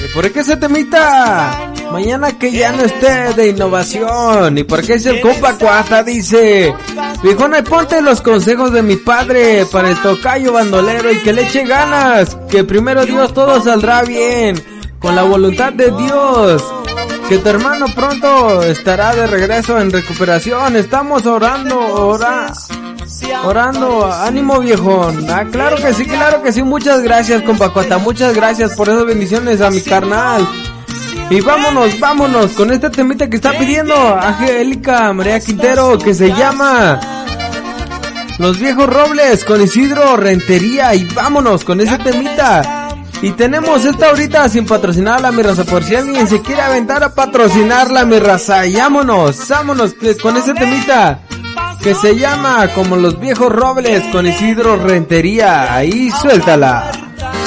¿Y por qué ese temita? Mañana que ya no esté de innovación. ¿Y por qué ese compa Cuata dice? Viejona, y ponte los consejos de mi padre para el tocayo bandolero y que le eche ganas. Que primero Dios todo saldrá bien. Con la voluntad de Dios. Que tu hermano pronto estará de regreso en recuperación. Estamos orando, ánimo viejón. Ah, claro que sí, muchas gracias compa Cuata, muchas gracias por esas bendiciones a mi carnal. Y vámonos con este temita que está pidiendo Angélica María Quintero, que se llama Los Viejos Robles con Isidro Rentería. Y vámonos con ese temita. Y tenemos esta ahorita sin patrocinarla, mi raza, por si alguien se quiere aventar a patrocinarla, mi raza. Y vámonos con ese temita que se llama Como Los Viejos Robles con Isidro Rentería. Ahí suéltala.